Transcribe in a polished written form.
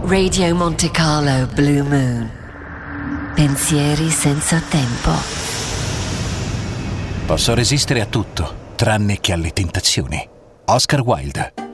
Radio Monte Carlo Blue Moon. Pensieri senza tempo. Posso resistere a tutto, tranne che alle tentazioni. Oscar Wilde.